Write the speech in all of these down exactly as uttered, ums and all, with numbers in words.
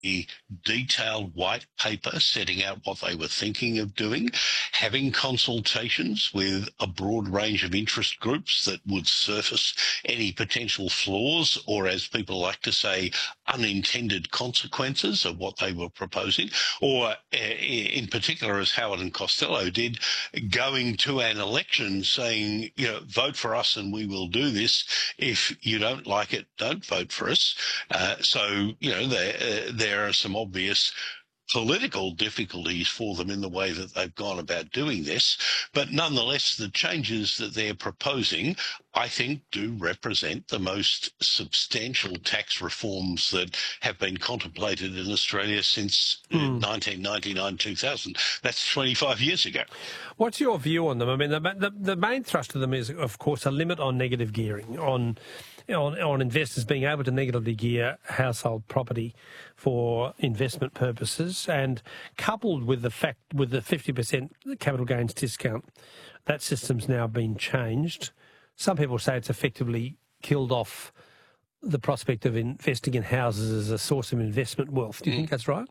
a detailed white paper setting out what they were thinking of doing, having consultations with a broad range of interest groups that would surface any potential flaws, or as people like to say, unintended consequences of what they were proposing, or uh, in particular, as Howard and Costello did, going to an election saying, you know, vote for us and we will do this. If you don't like it, don't vote for us. Uh, so, you know, there, uh, there are some obvious political difficulties for them in the way that they've gone about doing this. But nonetheless, the changes that they're proposing, I think, do represent the most substantial tax reforms that have been contemplated in Australia since mm. nineteen ninety-nine two thousand. That's twenty-five years ago. What's your view on them? I mean, the, the, the main thrust of them is, of course, a limit on negative gearing, on On, on investors being able to negatively gear household property for investment purposes, and coupled with the fact with the fifty percent capital gains discount, that system's now been changed. Some people say it's effectively killed off the prospect of investing in houses as a source of investment wealth. Do you mm. think that's right?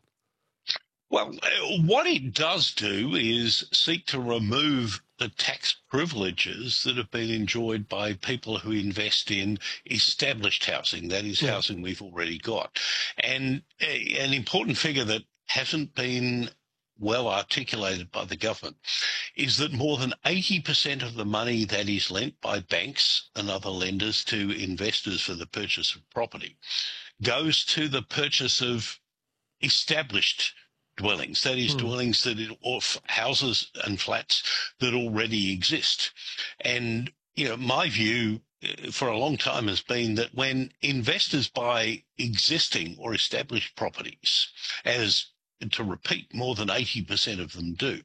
Well, what it does do is seek to remove the tax privileges that have been enjoyed by people who invest in established housing, that is, yeah. housing we've already got. And a, an important figure that hasn't been well articulated by the government is that more than eighty percent of the money that is lent by banks and other lenders to investors for the purchase of property goes to the purchase of established dwellings, that is, hmm. dwellings that it, or houses and flats that already exist. And, you know, my view for a long time has been that when investors buy existing or established properties, as to repeat, more than eighty percent of them do,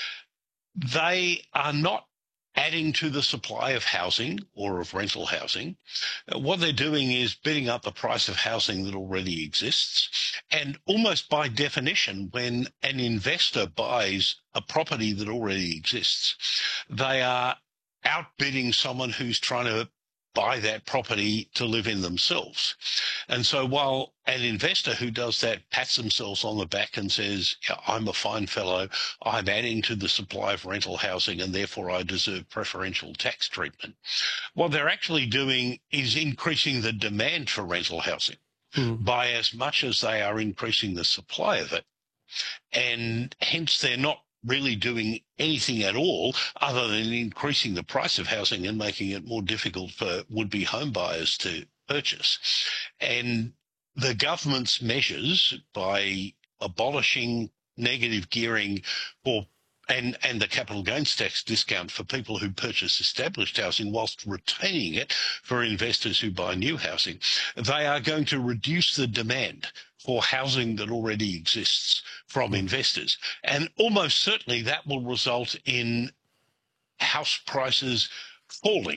they are not adding to the supply of housing or of rental housing. What they're doing is bidding up the price of housing that already exists. And almost by definition, when an investor buys a property that already exists, they are outbidding someone who's trying to buy that property to live in themselves. And so while an investor who does that pats themselves on the back and says, yeah, I'm a fine fellow, I'm adding to the supply of rental housing and therefore I deserve preferential tax treatment, what they're actually doing is increasing the demand for rental housing mm. by as much as they are increasing the supply of it. And hence they're not really doing anything at all other than increasing the price of housing and making it more difficult for would-be home buyers to purchase. And the government's measures by abolishing negative gearing for and, and the capital gains tax discount for people who purchase established housing whilst retaining it for investors who buy new housing, they are going to reduce the demand for housing that already exists from investors. And almost certainly that will result in house prices falling.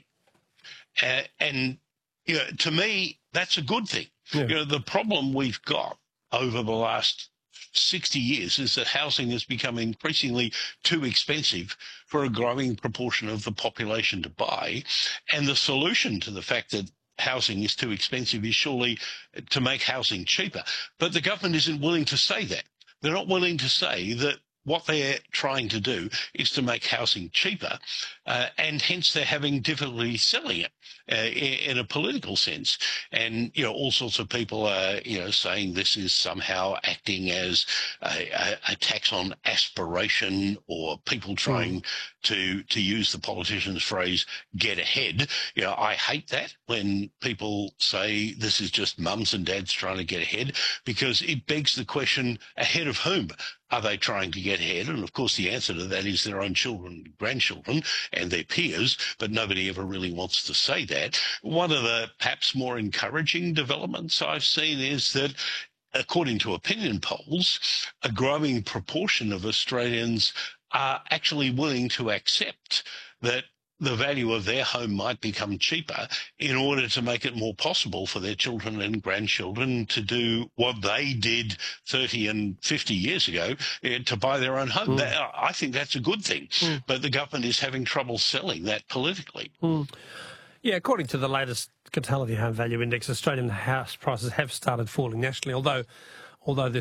Uh, and you know, to me, that's a good thing. Yeah. You know, the problem we've got over the last sixty years is that housing has become increasingly too expensive for a growing proportion of the population to buy. And the solution to the fact that housing is too expensive is surely to make housing cheaper. But the government isn't willing to say that. They're not willing to say that what they're trying to do is to make housing cheaper, uh, and hence they're having difficulty selling it uh, in, in a political sense. And, you know, all sorts of people are, you know, saying this is somehow acting as a, a, a tax on aspiration, or people trying mm. to, to use the politician's phrase, get ahead. You know, I hate that when people say this is just mums and dads trying to get ahead, because it begs the question, ahead of whom are they trying to get ahead? And of course, the answer to that is their own children and grandchildren and their peers, but nobody ever really wants to say that. One of the perhaps more encouraging developments I've seen is that, according to opinion polls, a growing proportion of Australians are actually willing to accept that the value of their home might become cheaper in order to make it more possible for their children and grandchildren to do what they did thirty and fifty years ago, uh, to buy their own home. Mm. That, I think that's a good thing, mm. but the government is having trouble selling that politically. Mm. Yeah, according to the latest Catality Home Value Index, Australian house prices have started falling nationally, although although this